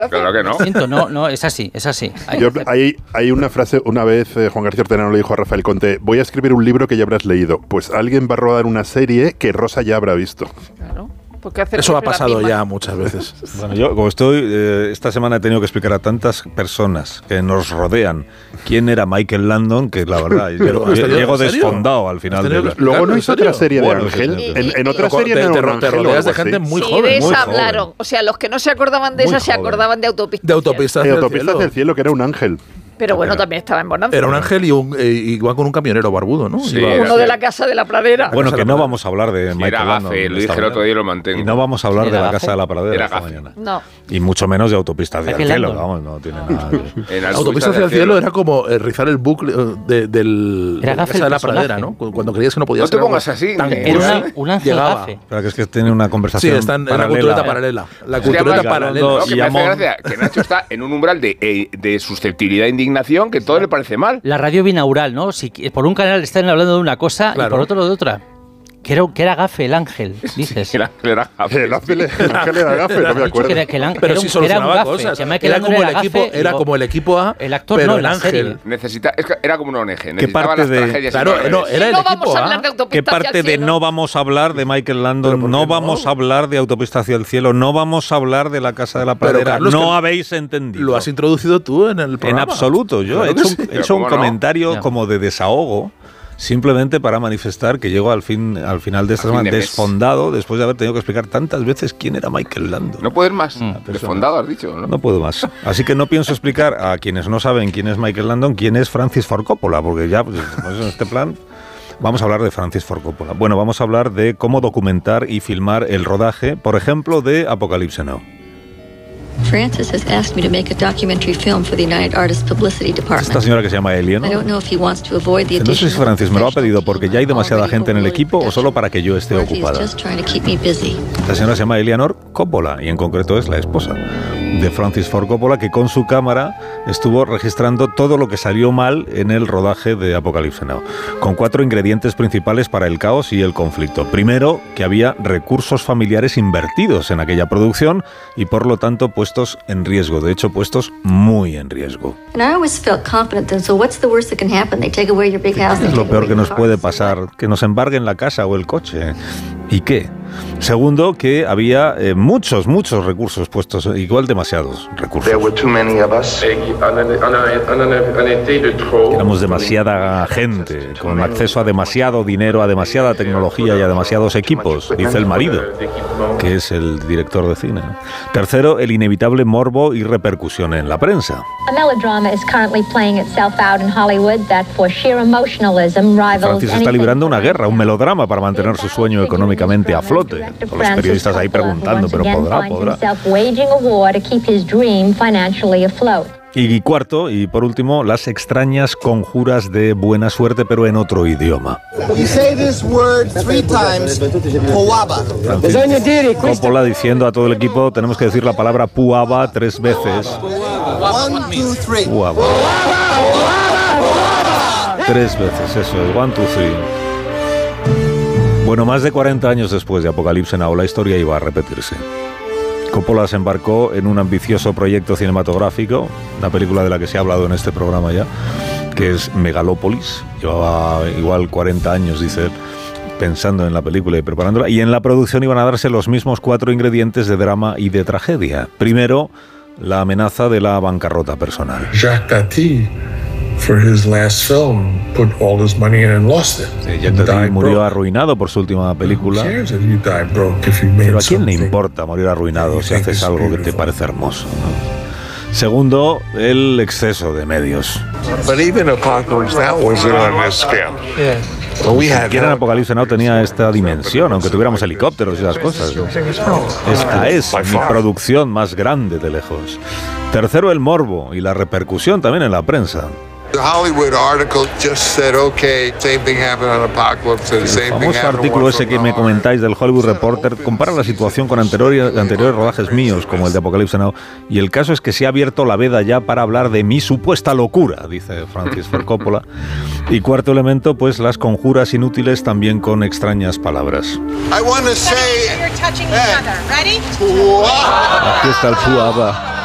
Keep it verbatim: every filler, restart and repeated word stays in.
Claro que no. Siento, no, no, es así, es así. Hay, Yo, hay, hay una frase, una vez eh, Juan García Ortega le dijo a Rafael Conte, voy a escribir un libro que ya habrás leído. Pues alguien va a rodar una serie que Rosa ya habrá visto. Claro. Hacer Eso ha pasado ya muchas veces. Bueno, yo como estoy, eh, esta semana he tenido que explicar a tantas personas que nos rodean quién era Michael Landon, que la verdad, yo, yo llego desfondado al final. De la... Luego no hizo otra serie de bueno, Ángel. Sí, sí, en, sí. en otra Te, serie te, no te, era un te ángel rodeas de así. gente muy sí, joven. de esa muy hablaron. joven. O sea, los que no se acordaban de Muy esa se joven. acordaban de Autopista. De Autopistas De del Autopistas Cielo. del Cielo, que era un ángel. Pero bueno, también estaba en Bonanza. Era un ángel y un, eh, igual con un camionero barbudo, ¿no? Sí, Iba- era- Uno de la casa de la pradera. Bueno, que no vamos a hablar de Si Michael era Landon. gafe, lo esta dije el mañana. otro día y lo mantengo. Y no vamos a hablar de ¿Era la gafe? Casa de la Pradera Era esta gafe. mañana. No. Y mucho menos de Autopistas del Michael Cielo, Landon. vamos, no tiene nada que... En Autopistas hacia el cielo era como eh, rizar el bucle eh, de, del, Era de la gafe casa el de la personaje. pradera, ¿no? Cu- Cuando creías que no podías No te hacer algo pongas así, tan ni- Era cursi, una, un ángel llegaba. gafe. Pero que es que tiene una Sí, conversación está en, en la paralela. cultureta paralela. La Se cultureta llama- paralela. No, que Y me hace Amón. gracia que Nacho está en un umbral de, eh, de susceptibilidad e indignación que todo le parece mal. La radio binaural, ¿no? Si por un canal están hablando de una cosa Claro. y por otro de otra. Que era, que era gafe el ángel, dices. El ángel era gafe. El ángel, el ángel era gafe, no me He dicho acuerdo. que era, que el ángel Pero era sí un- era un solucionaba gafe. cosas. Se llama Michael Era Landon, como, el era equipo, gafe, era digo, como el equipo A, el actor pero no, el la ángel. serie. Necesita, es que era como un O N G. Necesitaba parte las de- tragedias Claro, enormes. no, era el no equipo vamos a A. hablar de Autopista ¿Qué parte hacia el de cielo? no vamos a hablar de Michael ¿Pero Landon? por No qué no? vamos a hablar de Autopista hacia el cielo, no vamos a hablar de la Casa de la Pero, Pradera. Carlos, no que habéis entendido. Lo has introducido tú en el En programa. absoluto. Yo he Claro que hecho, sí. un, he Pero hecho un ¿cómo no? comentario Ya. como de desahogo, simplemente para manifestar que llego al fin al final de esta A fin semana de mes. desfondado después de haber tenido que explicar tantas veces quién era Michael Landon. No puedes más. Mm. Desfondado has dicho, ¿no? No puedo más. Así que no pienso explicar a quienes no saben quién es Michael Landon, quién es Francis Ford Coppola, porque ya pues, en este plan vamos a hablar de Francis Ford Coppola. Bueno, vamos a hablar de cómo documentar y filmar el rodaje, por ejemplo, de Apocalypse Now. Francis has asked me to make a documentary film for the United Artists Publicity Department. Esta señora que se llama I Eleanor. don't know if he wants to avoid the No sé si addition of Francis me lo ha pedido professional porque ya hay team demasiada already gente en el overloaded equipo o production, solo para que yo esté or if he's ocupada. just trying to keep me busy. Esta señora se llama Eleanor Coppola y en concreto es la esposa de Francis Ford Coppola, que con su cámara estuvo registrando todo lo que salió mal en el rodaje de Apocalypse Now, con cuatro ingredientes principales para el caos y el conflicto. Primero, que había recursos familiares invertidos en aquella producción y por lo tanto puestos en riesgo, de hecho puestos muy en riesgo. And I always felt confident then, so what's the worst that can happen? They take away your big house. they Es lo take peor away que your nos car. puede pasar, que nos embarguen la casa o el coche. ¿Y qué? Segundo, que había eh, muchos, muchos recursos puestos, igual demasiados recursos. There were too many of us. Éramos demasiada gente, con acceso a demasiado dinero, a demasiada tecnología y a demasiados equipos, dice el marido, que es el director de cine. Tercero, el inevitable morbo y repercusión en la prensa. A melodrama is currently playing itself out in Hollywood that for sheer emotionalism rivals Francis está anything librando una from guerra, un melodrama para mantener su sueño económicamente a flote. Con los periodistas ahí preguntando, pero podrá, podrá. waging a war to keep his dream financially afloat. Y cuarto, y por último, las extrañas conjuras de buena suerte, pero en otro idioma. You say this word three times, Puaba. Francis Coppola diciendo a todo el equipo, tenemos que decir la palabra puaba tres veces. One, two, three. Puaba. Tres veces, eso es, one, two, three. Bueno, más de cuarenta años después de Apocalypse Now, la historia iba a repetirse. Coppola se embarcó en un ambicioso proyecto cinematográfico, una película de la que se ha hablado en este programa ya, que es Megalópolis. Llevaba igual cuarenta años, dice él, pensando en la película y preparándola, y en la producción iban a darse los mismos cuatro ingredientes de drama y de tragedia. Primero, la amenaza de la bancarrota personal. Jacques Tati, for his last film, put all his money in and lost it. Sí, Jacques Tati murió arruinado por su última película. Pero ¿a quién le importa morir arruinado si haces algo que te parece hermoso, ¿no? Segundo, el exceso de medios. But even Apocalypse Now wasn't on this scale. Ni siquiera en Apocalipsis Now tenía esta dimensión, aunque tuviéramos helicópteros y esas cosas, ¿no? Esta es mi producción más grande de lejos. Tercero, el morbo y la repercusión también en la prensa. The Hollywood article just said, okay, same thing happened on Apocalypse, and El same thing famoso happened artículo on ese que me comentáis del Hollywood Reporter compara la situación con anteriores, anteriores rodajes míos, como el de Apocalypse Now, y el caso es que se ha abierto la veda ya para hablar de mi supuesta locura, dice Francis Ford Coppola. Y cuarto elemento, pues las conjuras inútiles también con extrañas palabras. I want to say, You're touching each other. Ready? Aquí está el puaba.